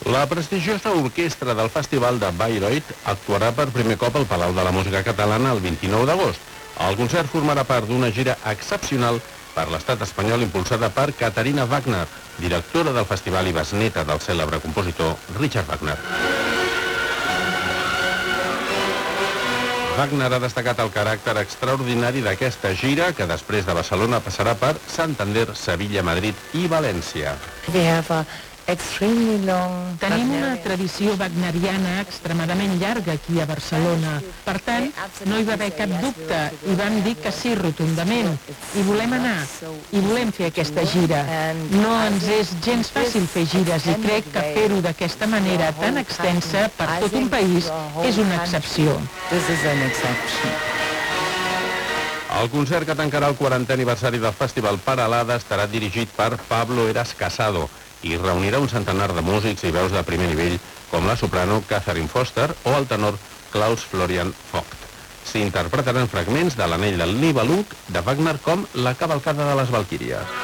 La prestigiosa orquestra del Festival de Bayreuth actuarà per primer cop al Palau de la Música Catalana el 29 d'agost. El concert formarà part d'una gira excepcional per l'estat espanyol impulsada per Caterina Wagner, directora del festival i besneta del cèlebre compositor Richard Wagner. Wagner ha destacat el caràcter extraordinari d'aquesta gira, que després de Barcelona passarà per Santander, Sevilla, Madrid i València. Tenim una tradició wagneriana extremadament llarga aquí a Barcelona. Per tant, no hi va haver cap dubte i vam dir que sí rotundament. I volem anar, i volem fer aquesta gira. No ens és gens fàcil fer gires i crec que fer-ho d'aquesta manera tan extensa per tot un país és una excepció. El concert, que tancarà el 40è aniversari del Festival Paralada, estarà dirigit per Pablo Eras Casado i reunirà un centenar de músics i veus de primer nivell, com la soprano Catherine Foster o el tenor Klaus Florian Vogt. S'interpretaran fragments de l'Anell del Nibelung de Wagner, com la Cavalcada de les Valquíries.